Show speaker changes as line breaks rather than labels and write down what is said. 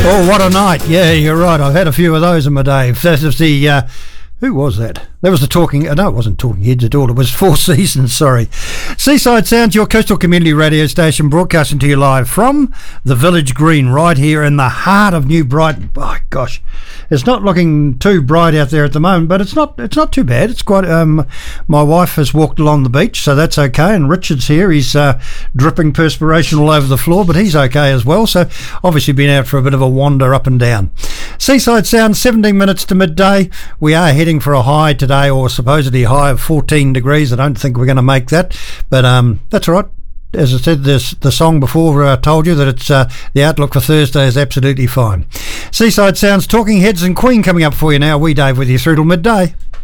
Oh, what a night. Yeah, you're right. I've had a few of those in my day. That was the... who was that? That was the Talking... No, it wasn't Talking Heads at all. It was Four Seasons, sorry. Seaside Sounds, your coastal community radio station, broadcasting to you live from the Village Green, right here in the heart of New Brighton. Oh, gosh. It's not looking too bright out there at the moment, but it's not too bad. It's quite... my wife has walked along the beach, so that's okay. And Richard's here. He's dripping perspiration all over the floor, but he's okay as well. So obviously been out for a bit of a wander up and down. Seaside Sounds, 17 minutes to midday. We are heading for a high today, or supposedly high of 14 degrees. I don't think we're going to make that, but that's all right. As I said, the song before told you that it's the outlook for Thursday is absolutely fine. Seaside Sounds, Talking Heads and Queen coming up for you now. We Dave with you through till midday.